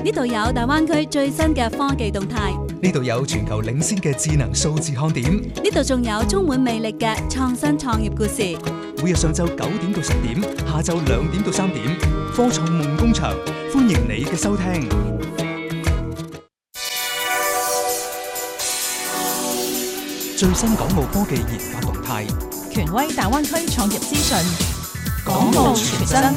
呢度有大灣區最新嘅科技動態， 呢度有全球領先嘅智能數字看點， 呢度仲有充滿魅力嘅創新創業故事。 每日上晝9點到10點，下晝2點到3點，科創夢工場，歡迎你嘅收聽。最新港澳科技研發動態， 權威大灣區創業資訊，港澳全真。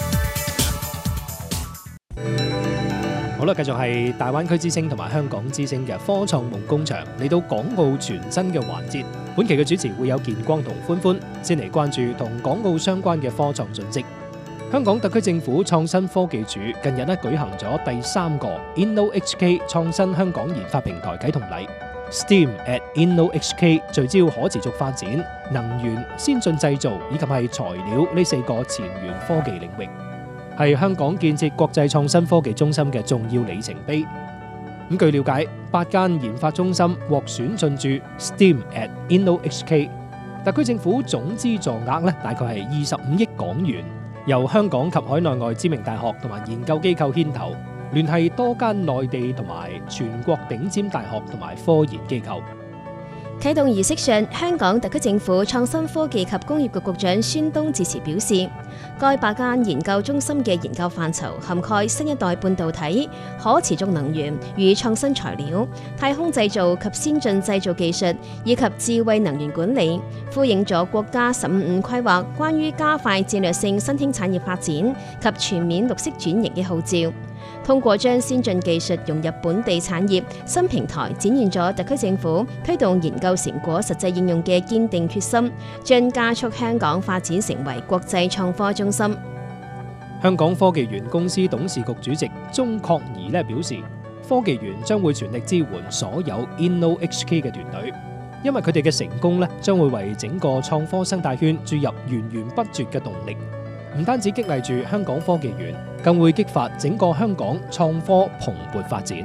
好啦，繼續係大灣區之聲同埋香港之聲嘅科創夢工場，嚟到港澳全新嘅環節。本期嘅主持會有健光同歡歡，先嚟關注同港澳相關嘅科創訊息。香港特區政府創新科技署近日舉行咗第3個 InnoHK 創新香港研發平台啟動禮。STEAM at InnoHK 聚焦可持續發展、能源、先進製造以及係材料呢4個前沿科技領域，係香港建設國際創新科技中心嘅重要里程碑。據了解，8間研發中心獲選進駐 STEAM at InnoHK， 特區政府總資助額大概係25億港元，由香港及海內外知名大學同埋研究機構牽頭，聯繫多間內地同埋全國頂尖大學同埋科研機構。 啟動儀式上，香港特區政府創新科技及工業局局長孫東致辭表示，該8間研究中心嘅研究範疇涵蓋新一代半導體、可持續能源與創新材料、太空製造及先進製造技術以及智慧能源管理，呼應咗國家15規劃關於加快戰略性新興產業發展及全面綠色轉型嘅號召。通過將先進技術融入本地產業新平台，展現咗特區政府推動研究成果實際應用嘅堅定決心，將加速香港發展成為國際創科中心。 香港科技園公司董事局主席鍾確儀表示，科技園將會全力支援所有 InnoHK 嘅團隊，因為佢哋嘅成功將會為整個創科生態圈注入源源不絕嘅動力。唔單止激勵住香港科技園，更會激發整個香港創科蓬勃發展。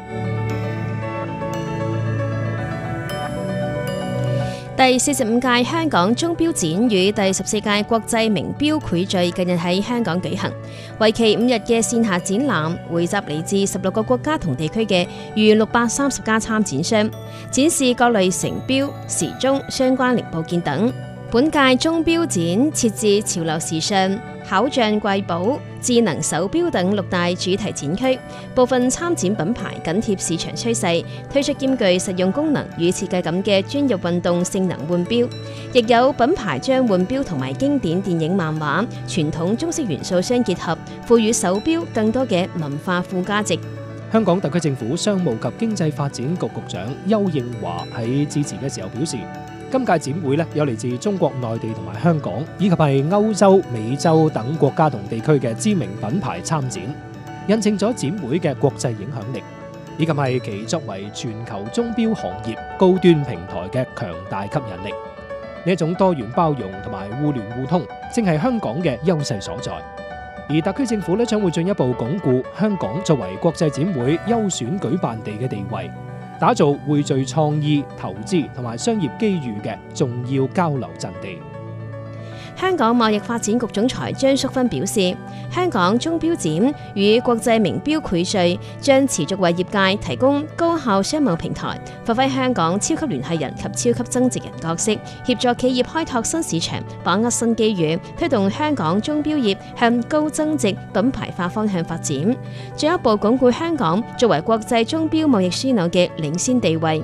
第45屆香港鐘錶展與第14屆國際名錶匯聚近日喺香港舉行，為期5日嘅線下展覽，匯集嚟自16個國家同地區嘅逾630家參展商，展示各類成錶、時鐘、相關零部件等。本屆鐘錶展設置潮流時尚、巧匠貴寶、智能手錶等6大主題展區，部分參展品牌緊貼市場趨勢，推出兼具實用功能與設計感嘅專業運動性能腕錶，亦有品牌將腕錶同埋經典電影漫畫、傳統中式元素相結合，賦予手錶更多嘅文化附加值。 香港特區政府商務及經濟發展局局長邱應華喺致辭嘅時候表示，今屆展會有嚟自中國內地同埋香港，以及係歐洲、美洲等國家同地區嘅知名品牌參展，印證咗展會嘅國際影響力，以及係其作為全球鐘錶行業高端平台嘅強大吸引力。呢一種多元包容同埋互聯互通，正係香港嘅優勢所在。而特區政府將會進一步鞏固香港作為國際展會優選舉辦地嘅地位，打造匯聚創意、投資同埋商業機遇嘅重要交流陣地。 香港貿易發展局總裁張淑芬表示，香港鐘錶展與國際名錶匯聚，將持續為業界提供高效商貿平台，發揮香港超級聯繫人及超級增值人角色，協助企業開拓新市場，把握新機遇，推動香港鐘錶業向高增值品牌化方向發展，進一步鞏固香港作為國際鐘錶貿易樞紐嘅領先地位。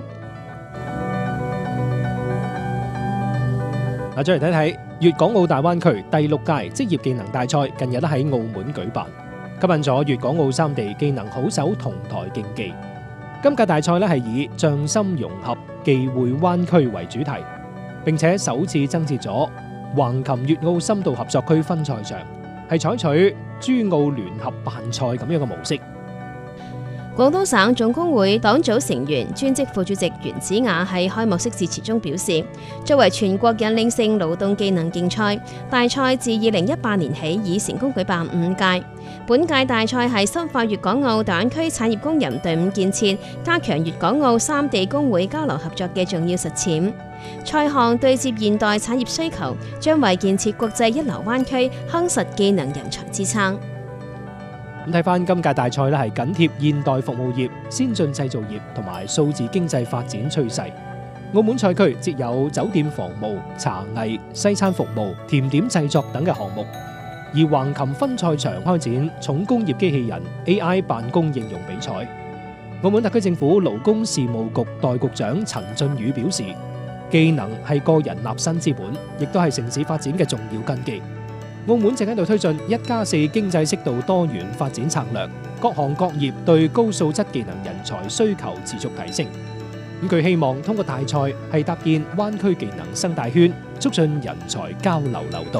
再嚟睇睇粵港澳大灣區第6屆職業技能大賽近日喺澳門舉辦，吸引咗粵港澳3地技能好手同台競技。今屆大賽係以匠心融合技匯灣區為主題，並且首次增設咗橫琴粵澳深度合作區分賽場，係採取珠澳聯合辦賽咁樣嘅模式。 廣東省總工會黨組成員、專職副主席袁子雅喺開幕式致辭中表示，作為全國引領性勞動技能競賽，大賽自2018年起已成功舉辦5屆。本屆大賽係深化粵港澳大灣區產業工人隊伍建設，加強粵港澳3地工會交流合作嘅重要實踐。賽項對接現代產業需求，將為建設國際一流灣區夯實技能人才支撐。 咁睇翻今屆大賽咧，係緊貼現代服務業、先進製造業同埋數字經濟發展趨勢。澳門賽區設有酒店房務、茶藝、西餐服務、甜點製作等嘅項目。而橫琴分賽場開展重工業機器人 AI 辦公應用比賽。澳門特區政府勞工事務局代局長陳俊宇表示，技能係個人立身之本，亦都係城市發展嘅重要根基。澳門正喺度推進1+4經濟適度多元發展策略，各行各業對高素質技能人才需求持續提升。咁佢希望通過大賽係搭建灣區技能生態圈，促進人才交流流動。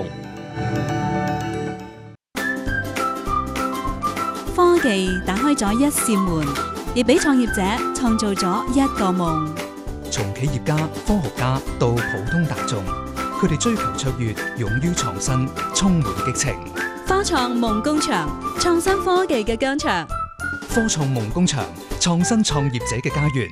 科技打開咗一扇門，亦俾創業者創造咗一個夢。 從企業家、科學家到普通大眾，佢哋追求卓越，勇於創新，充滿激情。 科創夢工場，創新科技嘅疆場。 科創夢工場，創新創業者嘅家園。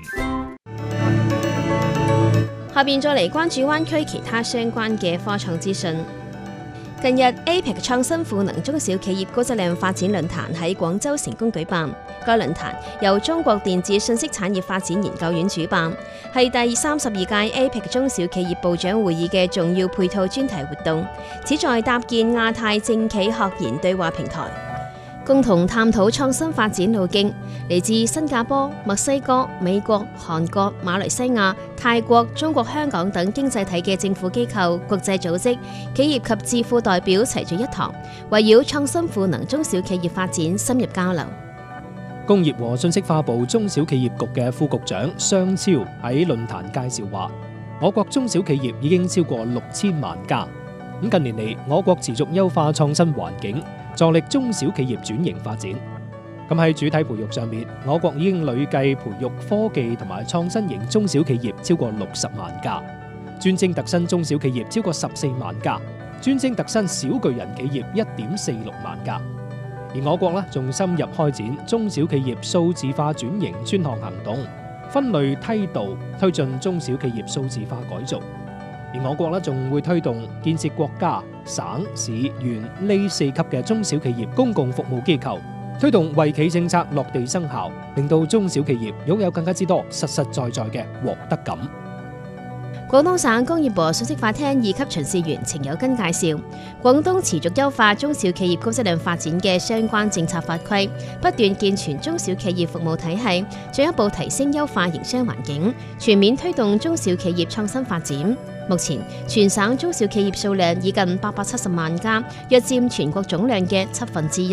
下邊再嚟關注灣區其他相關嘅科創資訊。近日 APEC 創新賦能中小企業高質量發展論壇喺廣州成功舉辦。該論壇由中國電子信息產業發展研究院主辦，係第32屆 APEC 中小企業部長會議嘅重要配套專題活動，旨在搭建亞太政企學研對話平台，共同探討創新發展路徑。嚟自新加坡、墨西哥、美國、韓國、馬來西亞、泰國、中國香港等經濟體嘅政府機構、國際組織、企業及智庫代表齊聚一堂，圍繞創新賦能中小企業發展深入交流。 工業和信息化部中小企業局嘅副局長商超喺論壇介紹話，我國中小企業已經超過6000萬家。咁近年嚟，我國持續優化創新環境，助力中小企業轉型發展。咁喺主體培育上面，我國已經累計培育科技同埋創新型中小企業超過60萬家，專精特新中小企業超過14萬家，專精特新小巨人企業1.46萬家。而我國呢，仲深入開展中小企業數字化轉型專項行動，分類梯度推進中小企業數字化改造。而我國呢，仲會推動建設國家、省、市、縣呢4級嘅中小企業公共服務機構，推動惠企政策落地生效，令到中小企業擁有更加之多實實在在嘅獲得感。 廣東省工業部信息化廳2級巡視員程有根介紹，廣東持續優化中小企業高質量發展嘅相關政策法規，不斷健全中小企業服務體系，進一步提升優化營商環境，全面推動中小企業創新發展。目前全省中小企業數量已近870萬家，約佔全國總量嘅1/7。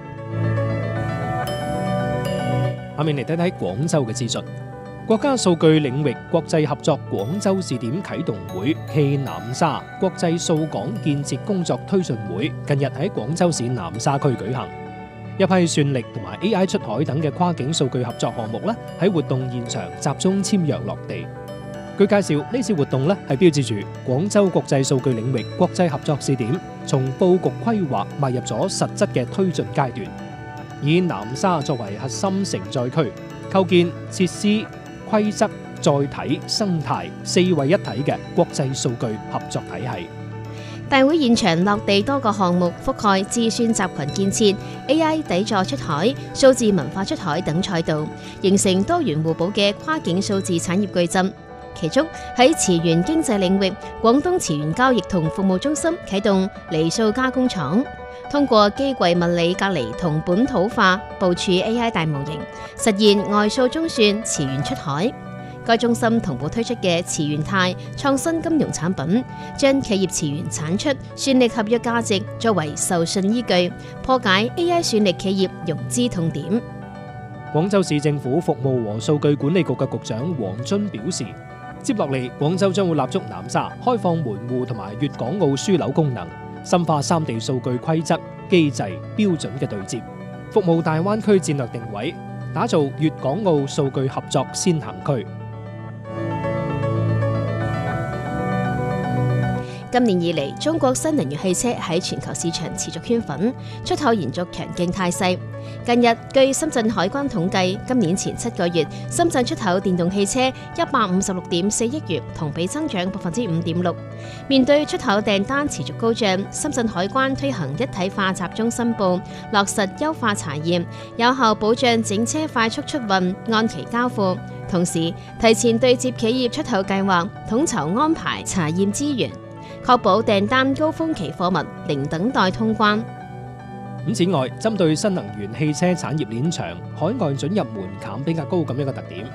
下面嚟睇睇廣州嘅資訊。國家數據領域國際合作廣州試點啟動會暨南沙國際數港建設工作推進會近日喺廣州市南沙區舉行，一批算力同埋 AI 出海等嘅跨境數據合作項目咧喺活動現場集中簽約落地。據介紹，呢次活動咧係標誌住廣州國際數據領域國際合作試點從佈局規劃邁入咗實質嘅推進階段，以南沙作為核心承載區，構建設施、規則、載體、生態4位一體嘅國際數據合作體系。 大會現場落地多個項目，覆蓋智算集群建設、AI 底座出海、數字文化出海等賽道，形成多元互補嘅跨境數字產業矩陣。其中喺磁源經濟領域，廣東磁源交易同服務中心啟動離數加工廠，通過機櫃物理隔離同本土化部署 AI 大模型，實現外數中算磁源出海。該中心同步推出嘅磁源貸創新金融產品，將企業磁源產出算力合約價值作為授信依據，破解 AI 算力企業融資痛點。 廣州市政府服務和數據管理局嘅局長黃津表示，接落嚟廣州將會立足南沙，開放門戶同埋粵港澳樞紐功能，深化三地數據規則、機制、標準嘅對接，服務大灣區戰略定位，打造粵港澳數據合作先行區。 今年以嚟，中國新能源汽車喺全球市場持續圈粉，出口延續強勁態勢。近日，據深圳海關統計，今年前7個月，深圳出口電動汽車156.4億元，同比增長5.6%。面對出口訂單持續高漲，深圳海關推行一體化集中申報，落實優化查驗，有效保障整車快速出運、按期交付。同時，提前對接企業出口計劃，統籌安排查驗資源，確保訂單高峰期貨物零等待通關。 此外，針對新能源汽車產業鏈長、海外准入門檻比較高咁一個特點，